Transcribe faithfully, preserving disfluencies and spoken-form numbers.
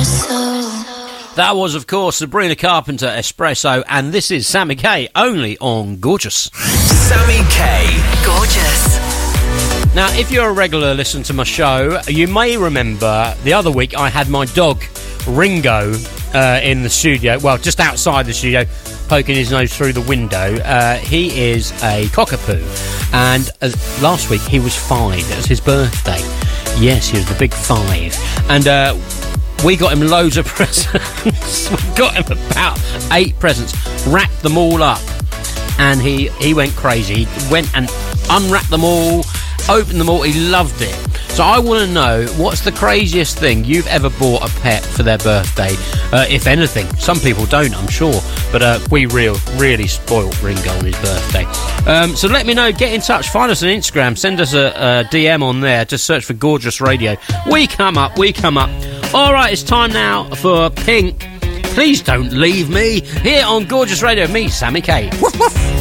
That was, of course, Sabrina Carpenter, Espresso, and this is Sammy K, only on Gorgeous. Sammy K. Gorgeous. Now, if you're a regular listener to my show, you may remember the other week I had my dog, Ringo, uh, in the studio, well, just outside the studio, poking his nose through the window. Uh, he is a cockapoo, and uh, last week he was five. It was his birthday. Yes, he was the big five. And uh, we got him loads of presents. We got him about eight presents, wrapped them all up, and he, he went crazy. He went and unwrapped them all, opened them all. He loved it. So I want to know, what's the craziest thing you've ever bought a pet for their birthday? Uh, if anything. Some people don't, I'm sure. But uh, we real, really spoilt Ringo on his birthday. Um, so let me know. Get in touch. Find us on Instagram. Send us a, a D M on there. Just search for Gorgeous Radio. We come up. We come up. All right, it's time now for Pink. Please don't leave me. Here on Gorgeous Radio. Me, Sammy K. Woof, woof.